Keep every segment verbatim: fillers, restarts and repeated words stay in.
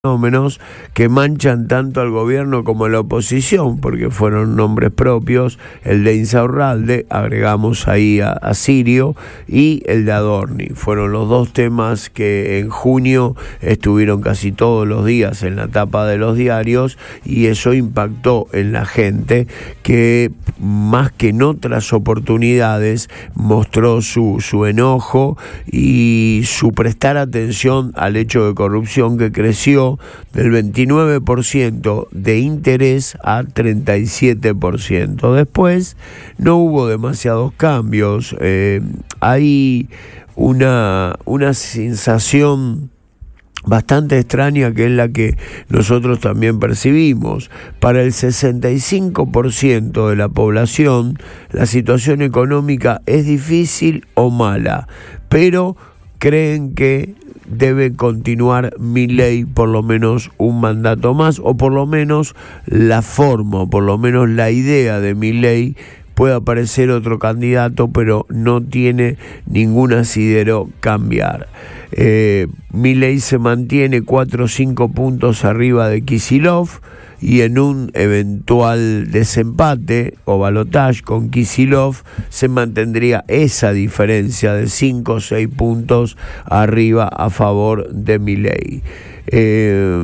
fenómenos que manchan tanto al gobierno como a la oposición, porque fueron nombres propios, el de Insaurralde, agregamos ahí a, a Sirio, y el de Adorni. Fueron los dos temas que en junio estuvieron casi todos los días en la tapa de los diarios, y eso impactó en la gente que, más que en otras oportunidades, mostró su, su enojo y su prestar atención al hecho de corrupción que creció del veintinueve por ciento de interés a treinta y siete por ciento. Después no hubo demasiados cambios. Eh, hay una, una sensación bastante extraña, que es la que nosotros también percibimos. Para el sesenta y cinco por ciento de la población, la situación económica es difícil o mala, pero creen que debe continuar Milei por lo menos un mandato más, o por lo menos la forma, o por lo menos la idea de Milei. Puede aparecer otro candidato, pero no tiene ningún asidero cambiar. Eh, Milei se mantiene cuatro o cinco puntos arriba de Kicillof, y en un eventual desempate o balotaje con Kicillof se mantendría esa diferencia de cinco o seis puntos arriba a favor de Milei. Eh,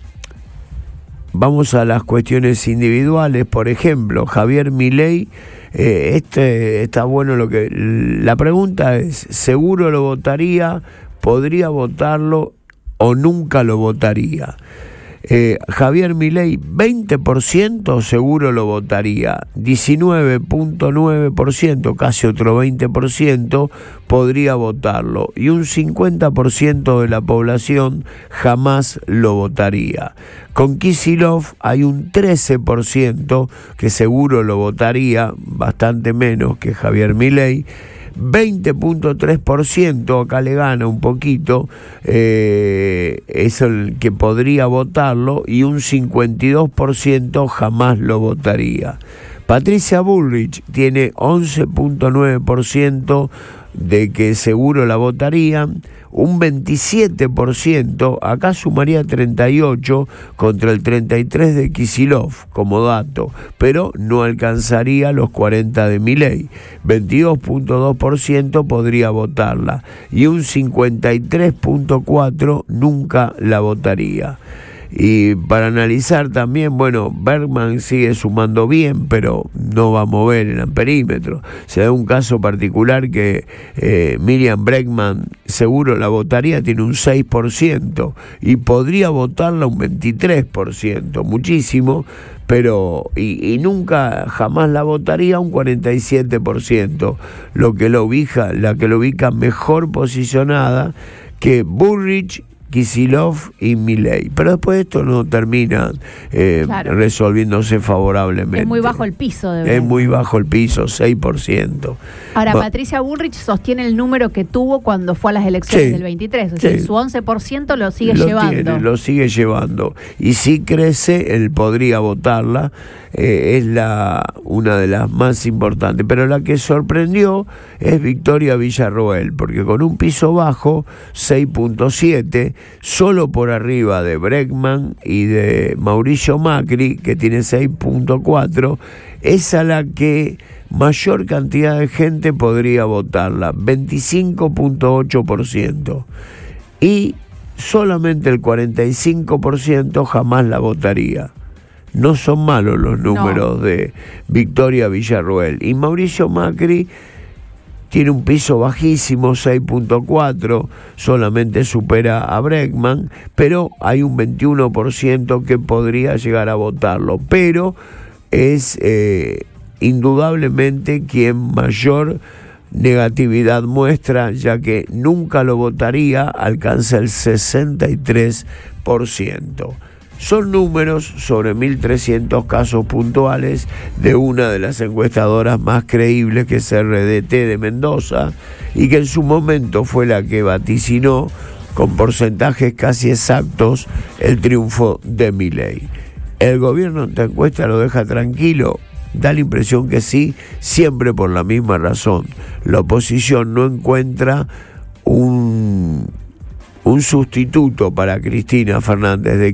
vamos a las cuestiones individuales. Por ejemplo, Javier Milei, eh, este está bueno lo que la pregunta es: ¿seguro lo votaría? ¿Podría votarlo o nunca lo votaría? Eh, Javier Milei, veinte por ciento seguro lo votaría, diecinueve punto nueve por ciento, casi otro veinte por ciento, podría votarlo, y un cincuenta por ciento de la población jamás lo votaría. Con Kicillof hay un trece por ciento que seguro lo votaría, bastante menos que Javier Milei. veinte punto tres por ciento, acá le gana un poquito, eh, es el que podría votarlo, y un cincuenta y dos por ciento jamás lo votaría. Patricia Bullrich tiene once punto nueve por ciento de que seguro la votaría, un veintisiete por ciento, acá sumaría treinta y ocho contra el treinta y tres de Kicillof como dato, pero no alcanzaría los cuarenta de Milei. veintidós punto dos por ciento podría votarla, y un cincuenta y tres punto cuatro por ciento nunca la votaría. Y para analizar también, bueno, Bergman sigue sumando bien, pero no va a mover el amperímetro. Se da un caso particular que eh, Miriam Bregman seguro la votaría, tiene un seis por ciento, y podría votarla un veintitrés por ciento, muchísimo, pero y, y nunca jamás la votaría un cuarenta y siete por ciento, lo que lo ubica, la que lo ubica mejor posicionada que Bullrich, Kicillof y Milei. Pero después esto no termina eh, claro. resolviéndose favorablemente. Es muy bajo el piso. De es muy bajo el piso, seis por ciento. Ahora, Va- Patricia Bullrich sostiene el número que tuvo cuando fue a las elecciones sí, del veintitrés. O sí. sea, su once por ciento lo sigue lo llevando. Tiene, lo sigue llevando. Y si crece, él podría votarla. Eh, es la una de las más importantes. Pero la que sorprendió es Victoria Villarroel, porque con un piso bajo, seis punto siete, solo por arriba de Bregman y de Mauricio Macri, que tiene seis punto cuatro, es a la que mayor cantidad de gente podría votarla, veinticinco punto ocho por ciento. Y solamente el cuarenta y cinco por ciento jamás la votaría. No son malos los números no. de Victoria Villarroel. Y Mauricio Macri tiene un piso bajísimo, seis punto cuatro, solamente supera a Bregman, pero hay un veintiuno por ciento que podría llegar a votarlo. Pero es eh, indudablemente quien mayor negatividad muestra, ya que nunca lo votaría, alcanza el sesenta y tres por ciento. Son números sobre mil trescientos casos puntuales de una de las encuestadoras más creíbles, que es R D T de Mendoza, y que en su momento fue la que vaticinó con porcentajes casi exactos el triunfo de Milei. ¿El gobierno en esta encuesta lo deja tranquilo? Da la impresión que sí, siempre por la misma razón. La oposición no encuentra un un sustituto para Cristina Fernández de